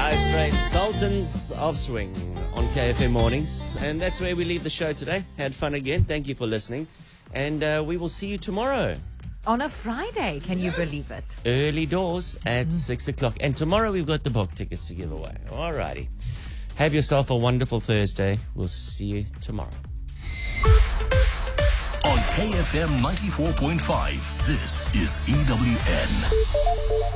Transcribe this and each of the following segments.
Dire Straits, Sultans of Swing on KFM Mornings. And that's where we leave the show today. Had fun again. Thank you for listening. And we will see you tomorrow. On a Friday, can you believe it? Early doors at 6 o'clock. And tomorrow we've got the book tickets to give away. All righty. Have yourself a wonderful Thursday. We'll see you tomorrow. On KFM 94.5, this is EWN.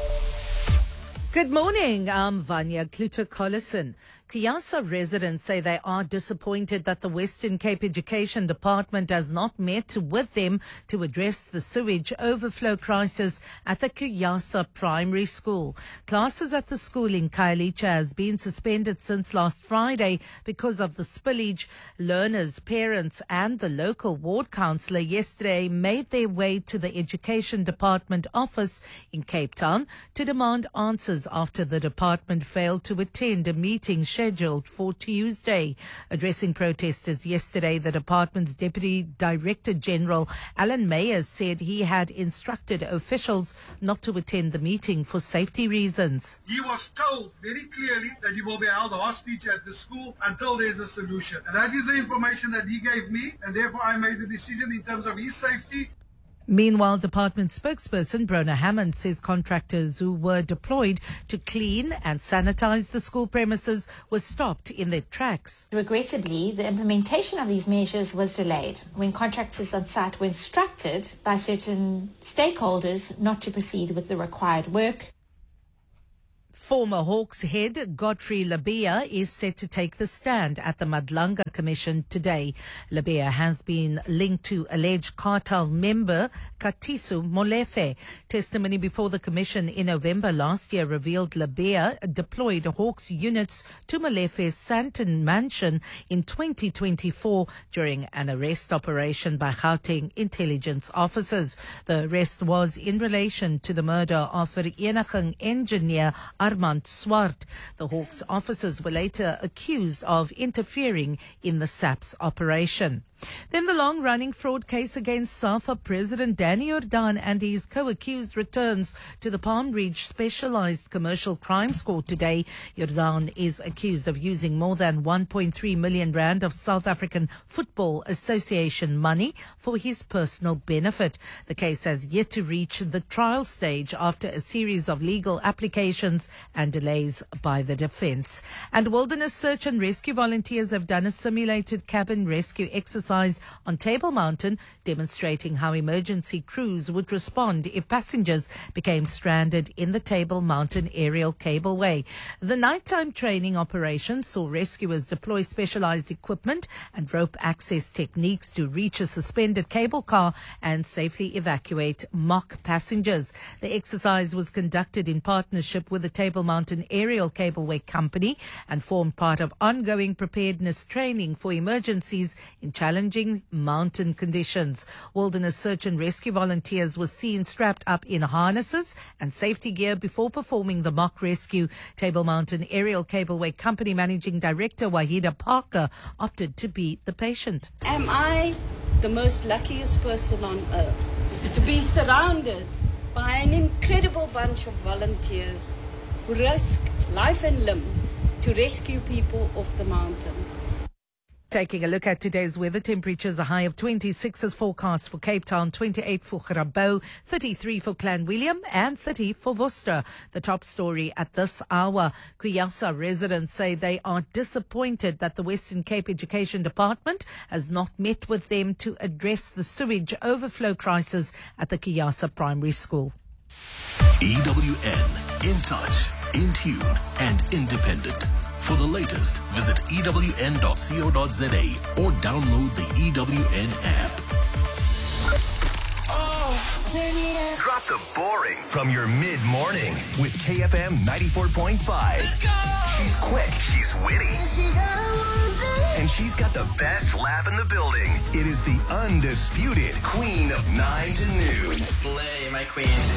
Good morning, I'm Vanya Kluter-Collison. Kuyasa residents say they are disappointed that the Western Cape Education Department has not met with them to address the sewage overflow crisis at the Kuyasa Primary School. Classes at the school in Khayelitsha has been suspended since last Friday because of the spillage. Learners, parents and the local ward councillor yesterday made their way to the Education Department office in Cape Town to demand answers after the department failed to attend a meeting scheduled for Tuesday. Addressing protesters yesterday, the department's Deputy Director General, Alan Meyers, said he had instructed officials not to attend the meeting for safety reasons. He was told very clearly that he will be held hostage at the school until there's a solution. And that is the information that he gave me, and therefore I made the decision in terms of his safety. Meanwhile, department spokesperson Brona Hammond says contractors who were deployed to clean and sanitize the school premises were stopped in their tracks. Regrettably, the implementation of these measures was delayed when contractors on site were instructed by certain stakeholders not to proceed with the required work. Former Hawks head Godfrey Labia is set to take the stand at the Madlanga Commission today. Labia has been linked to alleged cartel member Katiso Molefe. Testimony before the Commission in November last year revealed Labia deployed Hawks units to Molefe's Sandton mansion in 2024 during an arrest operation by Gauteng intelligence officers. The arrest was in relation to the murder of Vereniging engineer Armand Swart. The Hawks officers were later accused of interfering in the SAPS operation. Then the long-running fraud case against SAFA President Danny Jordaan and his co-accused returns to the Palm Ridge Specialized Commercial Crimes Court today. Jordaan is accused of using more than 1.3 million rand of South African Football Association money for his personal benefit. The case has yet to reach the trial stage after a series of legal applications and delays by the defense. And wilderness search and rescue volunteers have done a simulated cabin rescue exercise on Table Mountain, demonstrating how emergency crews would respond if passengers became stranded in the Table Mountain aerial cableway. The nighttime training operation saw rescuers deploy specialized equipment and rope access techniques to reach a suspended cable car and safely evacuate mock passengers. The exercise was conducted in partnership with the Table Mountain Aerial Cableway Company and formed part of ongoing preparedness training for emergencies in challenging mountain conditions. Wilderness search and rescue volunteers were seen strapped up in harnesses and safety gear before performing the mock rescue. Table Mountain Aerial Cableway Company Managing Director Wahida Parker opted to be the patient. Am I the most luckiest person on earth to be surrounded by an incredible bunch of volunteers who risk life and limb to rescue people off the mountain? Taking a look at today's weather, temperatures, a high of 26 is forecast for Cape Town, 28 for Grabouw, 33 for Clanwilliam and 30 for Worcester. The top story at this hour, Kuyasa residents say they are disappointed that the Western Cape Education Department has not met with them to address the sewage overflow crisis at the Kuyasa Primary School. EWN, in touch, in tune and independent. For the latest, visit ewn.co.za or download the EWN app. Drop the boring from your mid-morning with KFM 94.5. Let's go! She's quick, she's witty, and she's got the best laugh in the building. It is the undisputed queen of 9 to noon. Slay, my queen.